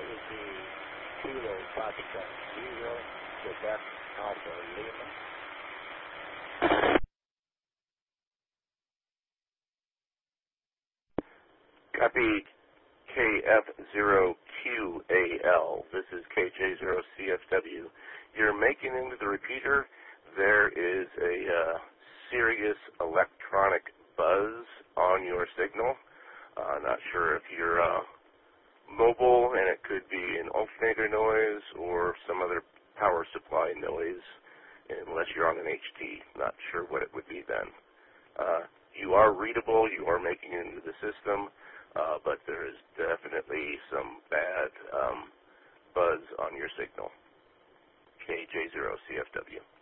is the Kilo Foxtrot 0, Quebec Alpha Lima. Copy KF0QAL. This is KJ0CFW. You're making into the repeater. There is a serious electronic buzz on your signal. Not sure if you're mobile, and it could be an alternator noise or some other power supply noise, unless you're on an HT. Not sure what it would be then. You are readable. You are making it into the system. But there is definitely some bad buzz on your signal. KJ0CFW.